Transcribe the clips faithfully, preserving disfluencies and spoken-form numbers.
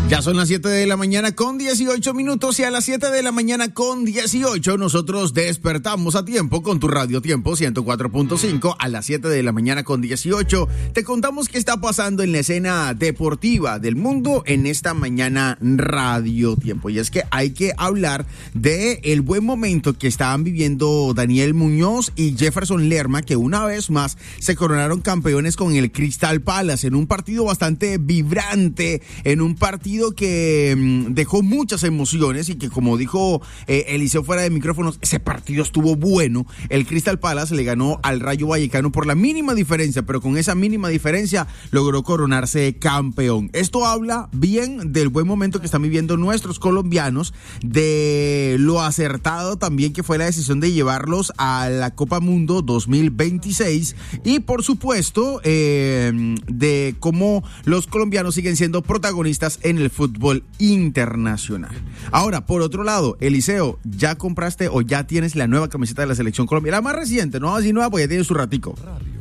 Ya son las siete de la mañana con dieciocho minutos y a las siete de la mañana con dieciocho nosotros despertamos a tiempo con tu Radio Tiempo ciento cuatro punto cinco. A las siete de la mañana con dieciocho te contamos qué está pasando en la escena deportiva del mundo en esta mañana Radio Tiempo. Y es que hay que hablar de el buen momento que estaban viviendo Daniel Muñoz y Jefferson Lerma, que una vez más se coronaron campeones con el Crystal Palace en un partido bastante vibrante, en un partido que mmm, dejó muchas emociones y que, como dijo eh, Eliseo fuera de micrófonos, ese partido estuvo bueno. El Crystal Palace le ganó al Rayo Vallecano por la mínima diferencia, pero con esa mínima diferencia logró coronarse campeón. Esto habla bien del buen momento que están viviendo nuestros colombianos, de lo acertado también que fue la decisión de llevarlos a la Copa Mundo dos mil veintiséis y, por supuesto, eh, de cómo los colombianos siguen siendo protagonistas en el fútbol internacional. Ahora, por otro lado, Eliseo, ¿ya compraste o ya tienes la nueva camiseta de la Selección Colombia? La más reciente, no así nueva, porque ya tiene su ratico.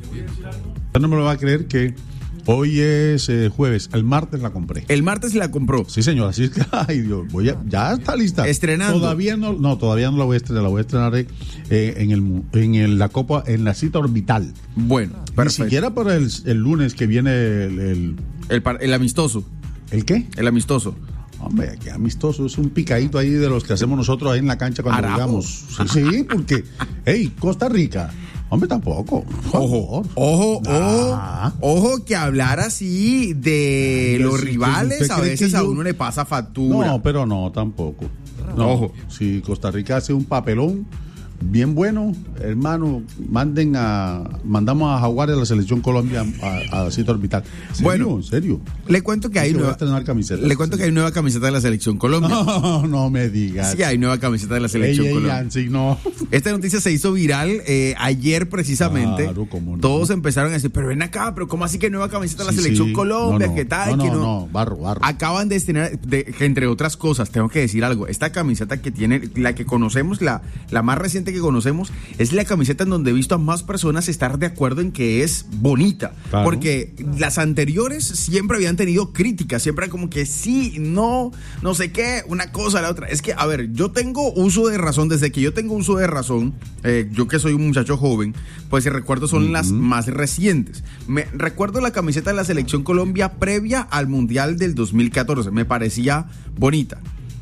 No me lo va a creer que hoy es eh, jueves, el martes la compré. El martes la compró. Sí, señor, así es que, ay Dios, voy a, ya está lista. Estrenando. Todavía no, no, todavía no la voy a estrenar, la voy a estrenar eh, en el en el, la Copa, en la cita orbital. Bueno, perfecto. Ni siquiera para el, el lunes que viene el el, el, el amistoso. ¿El qué? El amistoso. Hombre, qué amistoso, es un picadito ahí de los que hacemos nosotros ahí en la cancha cuando jugamos. Sí, sí, porque, hey, Costa Rica, hombre, tampoco. Ojo, ojo, nah. ojo, ojo que hablar así de Ay, los sí, rivales a veces a uno yo... le pasa factura. No, pero no, tampoco. No, ojo. Si Costa Rica hace un papelón bien bueno, hermano, manden a mandamos a Jaguares a la Selección Colombia a, a la cita orbital. ¿Serio? Bueno, en serio. Le cuento que hay nueva camiseta. Le cuento que hay nueva camiseta de la Selección Colombia. No, no me digas. Sí, hay nueva camiseta de la Selección ey, ey, Colombia. Yancy, no. Esta noticia se hizo viral eh, ayer precisamente. Claro, cómo no. Todos empezaron a decir, pero ven acá, pero ¿cómo así que nueva camiseta de sí, la Selección sí. Colombia? No, no. ¿Qué tal? No, no, que no, no, barro, barro. Acaban de estrenar, de, que entre otras cosas, tengo que decir algo. Esta camiseta que tiene, la que conocemos, la, la más reciente que conocemos, es la camiseta en donde he visto a más personas estar de acuerdo en que es bonita. Claro. Porque las anteriores siempre habían tenido críticas, siempre como que sí, no, no sé qué, una cosa, la otra. Es que, a ver, yo tengo uso de razón, desde que yo tengo uso de razón, eh, yo que soy un muchacho joven, pues si recuerdo son uh-huh. las más recientes. Me recuerdo la camiseta de la Selección Colombia previa al Mundial del dos mil catorce, me parecía bonita.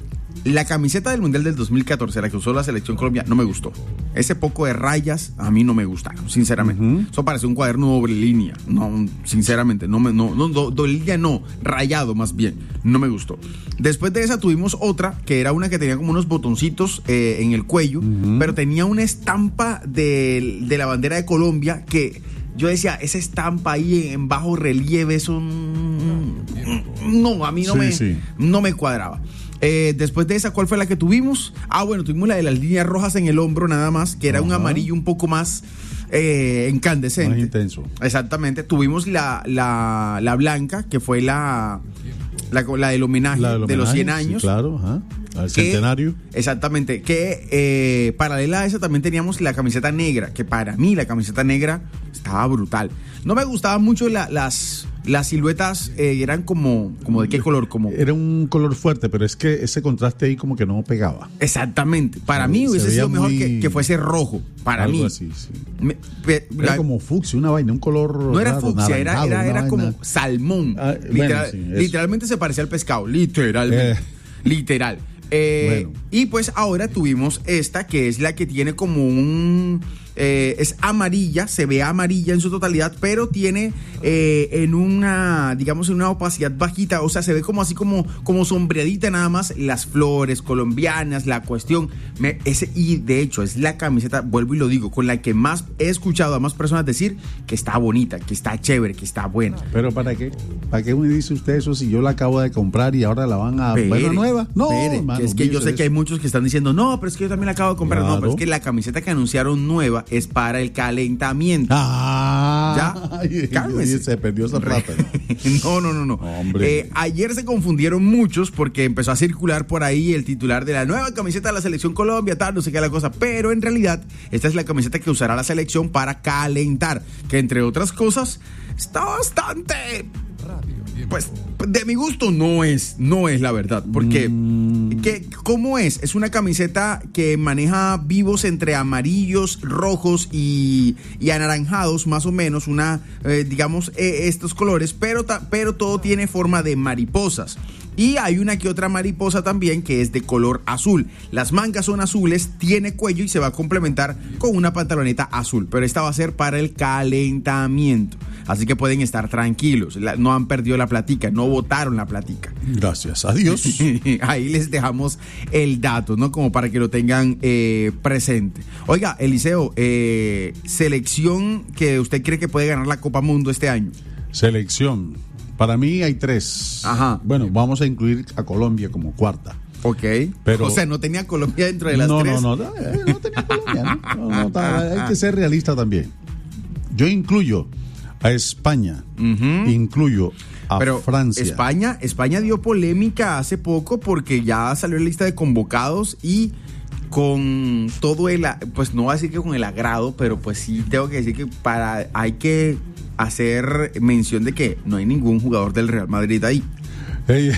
La camiseta del Mundial del dos mil catorce, la que usó la Selección Colombia, no me gustó. Ese poco de rayas a mí no me gustaron, sinceramente. Uh-huh. Eso parece un cuaderno doble línea. No, sinceramente, no me, no, no, do, doble línea no, rayado más bien. No me gustó. Después de esa tuvimos otra, que era una que tenía como unos botoncitos eh, en el cuello, uh-huh. pero tenía una estampa de, de la bandera de Colombia que yo decía, esa estampa ahí en bajo relieve, eso no, a mí no, sí, me, sí. no me cuadraba. Eh, después de esa, ¿cuál fue la que tuvimos? Ah, bueno, tuvimos la de las líneas rojas en el hombro nada más, que era Ajá. un amarillo un poco más eh, incandescente. Más intenso. Exactamente. Tuvimos la, la, la blanca, que fue la, la, la del homenaje, la del homenaje de los cien años. Sí, claro, ajá. Al centenario. Que, exactamente. Que eh, paralela a esa también teníamos la camiseta negra, que para mí la camiseta negra estaba brutal. No me gustaban mucho la, las... Las siluetas eh, eran como, como ¿de qué color? Como era un color fuerte, pero es que ese contraste ahí como que no pegaba. Exactamente. Para se, mí hubiese sido mejor muy... que, que fuese rojo. Para Algo mí. Así, sí. Me, pe, era la... como fucsia, una vaina, un color. No era raro, fucsia, era, era, era como salmón. Ah, Literal, bueno, sí, literalmente se parecía al pescado. Literalmente. Eh. Literal. Eh, bueno. Y pues ahora tuvimos esta, que es la que tiene como un... Eh, es amarilla, se ve amarilla en su totalidad, pero tiene eh, en una, digamos, en una opacidad bajita, o sea, se ve como así como, como sombreadita nada más, las flores colombianas, la cuestión, me, ese, y de hecho es la camiseta, vuelvo y lo digo, con la que más he escuchado a más personas decir que está bonita, que está chévere, que está buena. Pero ¿para qué? ¿Para qué me dice usted eso si yo la acabo de comprar y ahora la van a ver una nueva? No, pere, hermano, que es que yo sé eso. Que hay muchos que están diciendo, no, pero es que yo también la acabo de comprar. Claro. No, pero es que la camiseta que anunciaron nueva es para el calentamiento. Ah, ¿ya? Cálmese. Se perdió esa plata. No, no, no, no. Hombre. Eh, ayer se confundieron muchos porque empezó a circular por ahí el titular de la nueva camiseta de la Selección Colombia, tal, no sé qué la cosa, pero en realidad esta es la camiseta que usará la selección para calentar, que entre otras cosas está bastante Pues de mi gusto no es, no es la verdad, porque Mm. ¿qué, ¿cómo es? Es una camiseta que maneja vivos entre amarillos, rojos y, y anaranjados, más o menos, una, eh, digamos, eh, estos colores, pero, ta, pero todo tiene forma de mariposas. Y hay una que otra mariposa también que es de color azul. Las mangas son azules, tiene cuello y se va a complementar con una pantaloneta azul. Pero esta va a ser para el calentamiento. Así que pueden estar tranquilos. La, no han perdido la platica, no botaron la platica. Gracias a Dios. Ahí les dejamos el dato, ¿no? Como para que lo tengan eh, presente. Oiga, Eliseo, eh, selección que usted cree que puede ganar la Copa Mundo este año. Selección. Para mí hay tres. Ajá. Bueno, vamos a incluir a Colombia como cuarta. Ok. Pero, o sea, no tenía Colombia dentro de las no, tres. No, no, no, eh, no tenía Colombia. ¿no? No, no, está, hay que ser realista también. Yo incluyo a España, uh-huh. incluyo a Pero Francia. España, España dio polémica hace poco porque ya salió la lista de convocados y con todo el, pues no voy a decir que con el agrado, pero pues sí tengo que decir que para hay que hacer mención de que no hay ningún jugador del Real Madrid ahí. Hey.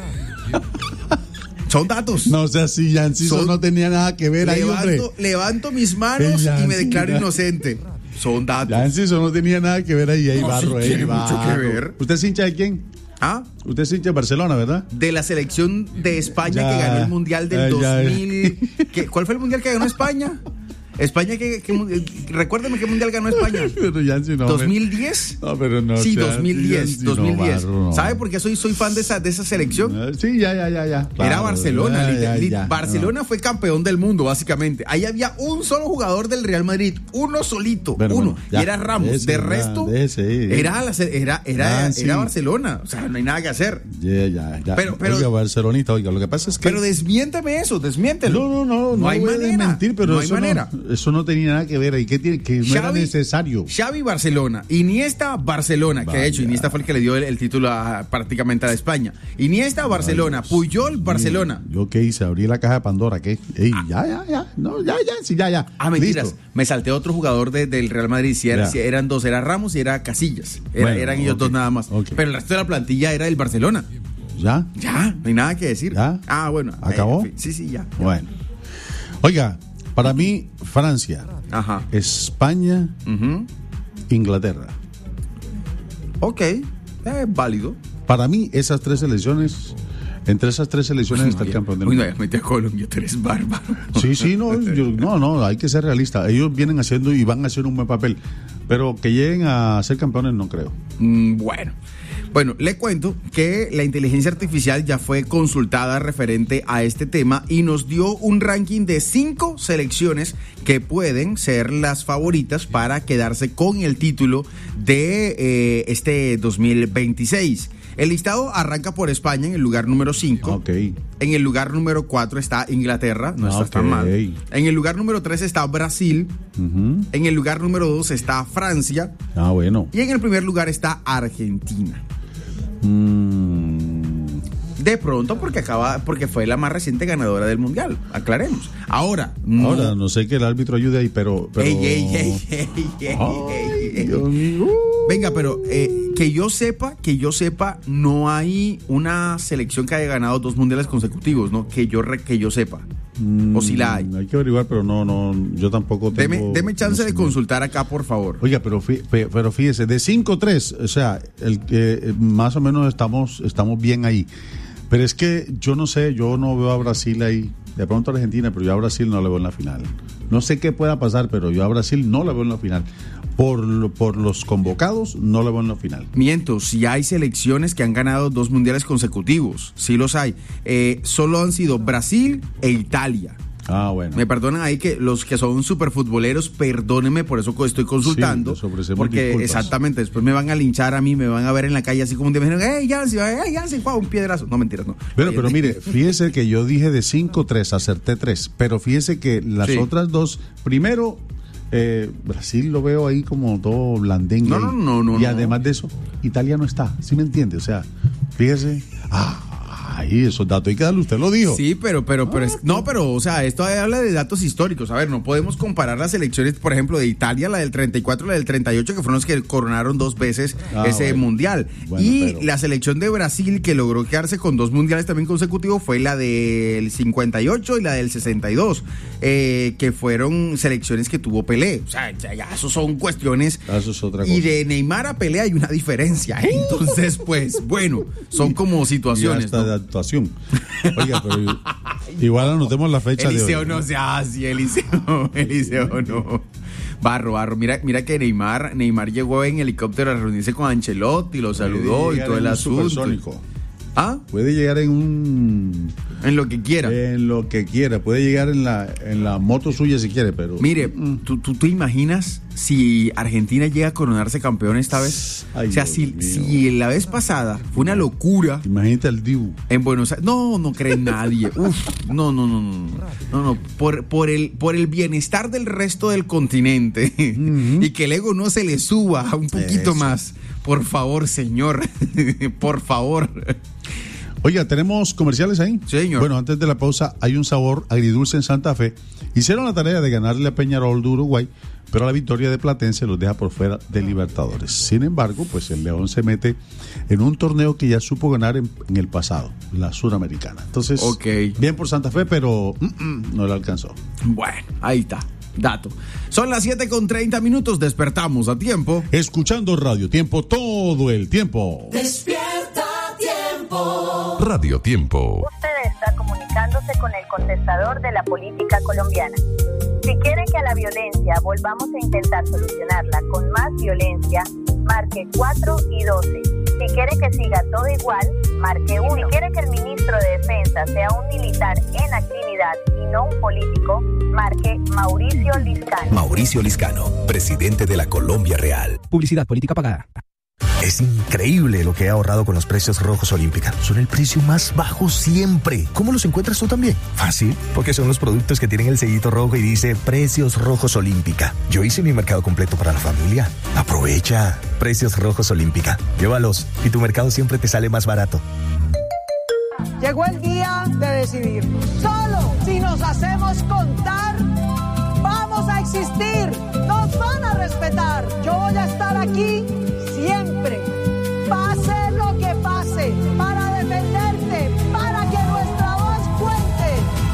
Son datos. No sé si Yancy eso no tenía nada que ver levanto, ahí, hombre. Levanto mis manos hey, Yancy, y me declaro ya. inocente. Son datos. Yancy, eso no tenía nada que ver ahí, ahí no, barro, sí ahí tiene barro. mucho que ver. ¿Usted es hincha de quién? ¿Ah? Usted es hincha de Barcelona, ¿verdad? De la selección de España ya, que ganó el Mundial del ya, dos mil. ¿Qué, ¿Cuál fue el Mundial que ganó España? España, que, que, recuérdeme qué mundial ganó España. Pero Yancy, no, ¿dos mil diez? No, pero no. Sí, dos mil diez. Yancy, dos mil diez. No, barro, no. ¿Sabe por qué soy, soy fan de esa, de esa selección? Sí, ya, ya, ya. ya. Era Barcelona. Ya, ya, ya, Barcelona no. fue campeón del mundo, básicamente. Ahí había un solo jugador del Real Madrid. Uno solito. Bueno, uno. Bueno, ya, y era Ramos. Ese, de resto, ya, ese, era, la, era, era, ya, era Barcelona. O sea, no hay nada que hacer. Ya, ya, ya. Pero, pero, oiga, Barcelonita, oiga, lo que pasa es que. Pero desmiénteme eso, desmiéntelo. No, no, no. No, no hay voy manera. A mentir, pero no hay eso manera. No, eso no tenía nada que ver ahí. ¿Qué tiene? Que no Xavi, era necesario. Xavi Barcelona, Iniesta Barcelona, Vaya. que de hecho Iniesta fue el que le dio el, el título a, prácticamente a España. Iniesta Barcelona, Vaya. Puyol Barcelona. ¿Yo qué hice? Abrí la caja de Pandora, ¿qué? Ey, ah. ya, ya, ya, no, ya, ya, sí, ya, ya. Ah, mentiras, Listo. me salté otro jugador de, del Real Madrid, si, era, si eran dos, era Ramos y era Casillas, era, bueno, eran ellos okay. dos nada más, okay. pero el resto de la plantilla era el Barcelona. ¿Ya? Ya, no hay nada que decir. ¿Ya? Ah, bueno. ¿Acabó? Eh, sí, sí, ya. Bueno. Oiga, para mí, Francia, Ajá. España, uh-huh. Inglaterra. Ok, eh, válido. Para mí, esas tres selecciones, entre esas tres selecciones pues no, está el campeón del mundo. Uy, no, metí a Colombia, tú eres bárbaro. Sí, sí, no, yo, no, no, hay que ser realista. Ellos vienen haciendo y van a hacer un buen papel, pero que lleguen a ser campeones no creo. Mm, bueno. Bueno, le cuento que la inteligencia artificial ya fue consultada referente a este tema y nos dio un ranking de cinco selecciones que pueden ser las favoritas para quedarse con el título de eh, este dos mil veintiséis. El listado arranca por España en el lugar número cinco. Okay. En el lugar número cuatro está Inglaterra, no está okay. tan mal. En el lugar número tres está Brasil. Uh-huh. En el lugar número dos está Francia. Ah, bueno. Y en el primer lugar está Argentina. Mm. De pronto porque acaba, porque fue la más reciente ganadora del mundial, aclaremos. Ahora, no, ahora no sé que el árbitro ayude ahí, pero, pero... Ey, ey, ey, ey, ey, Ay, ey, Dios mío. Venga, pero eh, que yo sepa, que yo sepa, no hay una selección que haya ganado dos mundiales consecutivos, ¿no? Que yo que yo sepa. Mm, o si la hay. Hay que averiguar, pero no, no, yo tampoco tengo. Deme, deme chance no sé, de consultar acá, por favor. Oiga, pero fí, pero fíjese, de cinco tres, o sea, el que más o menos estamos, estamos bien ahí. Pero es que yo no sé, yo no veo a Brasil ahí. De pronto a Argentina, pero yo a Brasil no le veo en la final. No sé qué pueda pasar, pero yo a Brasil no le veo en la final. Por, por los convocados, no le veo en la final. Miento, si hay selecciones que han ganado dos mundiales consecutivos, sí los hay. Eh, solo han sido Brasil e Italia. Ah, bueno. Me perdonan ahí que los que son superfutboleros, perdónenme, por eso estoy consultando. Sí, porque disculpas. Exactamente, después me van a linchar a mí, me van a ver en la calle así como un día me dijeron, hey, Yancy, hey, Yancy, wow, un piedrazo. No, mentiras, no. Pero, pero mire, fíjese que yo dije de cinco tres, acerté tres, pero fíjese que las sí. otras dos, primero, eh, Brasil lo veo ahí como todo blandengue. No, no, no, no. Y no. además de eso, Italia no está, ¿sí me entiende? O sea, fíjese, ah, Ay, esos datos hay que darle, usted lo dijo. Sí, pero, pero, pero, es, no, pero, o sea, esto habla de datos históricos. A ver, no podemos comparar las elecciones, por ejemplo, de Italia, la del treinta y cuatro, la del treinta y ocho, que fueron los que coronaron dos veces ah, ese bueno. mundial. Bueno, y pero... la selección de Brasil, que logró quedarse con dos mundiales también consecutivos, fue la del cincuenta y ocho y la del sesenta y dos, eh, que fueron selecciones que tuvo Pelé. O sea, ya, ya eso son cuestiones. Eso es otra cosa. Y de Neymar a Pelé hay una diferencia. ¿eh? Entonces, pues, bueno, son como situaciones. ¿no? De actuación. Oiga, pero igual anotemos la fecha Eliseo de hoy. no sea así, Eliseo, Eliseo no. Barro, barro. Mira, mira que Neymar, Neymar llegó en helicóptero a reunirse con Ancelotti, lo saludó y todo el asunto. Supersónico. ¿Ah? Puede llegar en un... En lo que quiera. En lo que quiera. Puede llegar en la, en la moto suya si quiere, pero... Mire, mm. ¿tú, tú, ¿tú imaginas si Argentina llega a coronarse campeón esta vez? Ay, o sea, si, si la vez pasada fue una locura... Imagínate el Dibu. En Buenos Aires... No, no cree nadie. Uf, no, no, no, no. No, no. Por, por, el, por el bienestar del resto del continente uh-huh. y que el ego no se le suba un poquito Eso. más. Por favor, señor. Por favor. Oiga, ¿tenemos comerciales ahí? Sí, señor. Bueno, antes de la pausa, hay un sabor agridulce en Santa Fe. Hicieron la tarea de ganarle a Peñarol de Uruguay, pero la victoria de Platense los deja por fuera de Libertadores. Sin embargo, pues el León se mete en un torneo que ya supo ganar en, en el pasado, la Suramericana. Entonces, okay. bien por Santa Fe, pero mm, no le alcanzó. Bueno, ahí está. Dato. Son las siete con treinta minutos, despertamos a tiempo. Escuchando Radio Tiempo todo el tiempo. Despierta Tiempo. Radio Tiempo. Usted está comunicándose con el contestador de la política colombiana. Si quiere que a la violencia volvamos a intentar solucionarla con más violencia, marque cuatro y doce. Si quiere que siga todo igual, marque uno. Si quiere que el ministro de Defensa sea un militar en actividad y no un político, marque Mauricio Liscano. Mauricio Liscano, presidente de la Colombia Real. Publicidad política pagada. Es increíble lo que he ahorrado con los precios rojos Olímpica. Son el precio más bajo siempre. ¿Cómo los encuentras tú también? Fácil, porque son los productos que tienen el sellito rojo y dice Precios Rojos Olímpica. Yo hice mi mercado completo para la familia. Aprovecha. Precios Rojos Olímpica. Llévalos y tu mercado siempre te sale más barato. Llegó el día de decidir. Solo si nos hacemos contar, vamos a existir. Nos van a respetar. Yo voy a estar aquí siempre, pase lo que pase, para defenderte, para que nuestra voz cuente.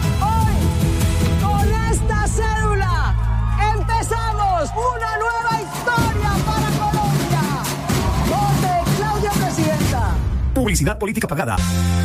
Hoy, con esta cédula, empezamos una nueva historia para Colombia. Vote Claudia Presidenta. Publicidad política pagada.